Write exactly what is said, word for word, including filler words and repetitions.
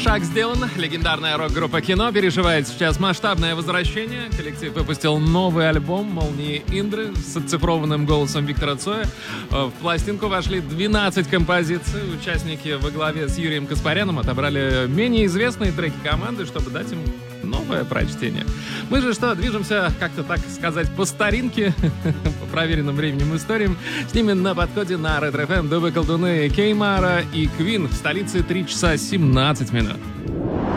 Шаг сделан. Легендарная рок-группа «Кино» переживает сейчас масштабное возвращение. Коллектив выпустил новый альбом «Молнии Индры» с оцифрованным голосом Виктора Цоя. В пластинку вошли двенадцать композиций. Участники во главе с Юрием Каспаряном отобрали менее известные треки команды, чтобы дать им новое прочтение. Мы же что, движемся, как-то так сказать, по старинке, по проверенным временем историям. С ними на подходе на Ретро эф эм Дубы, Колдуны, Кеймара и Квин. В столице три часа семнадцать минут.